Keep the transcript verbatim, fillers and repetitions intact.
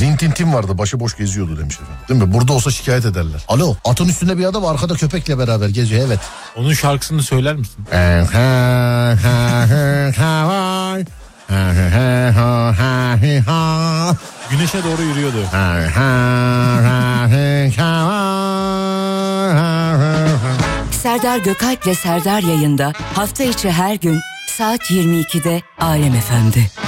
Rintintin vardı, başıboş geziyordu demiş efendim. Değil mi? Burada olsa şikayet ederler. Alo, atın üstünde bir adam arkada köpekle beraber geziyor, evet. Onun şarkısını söyler misin? Güneşe doğru yürüyordu. Serdar Gökalp ile Serdar yayında hafta içi her gün saat yirmi ikide Alem F M'de.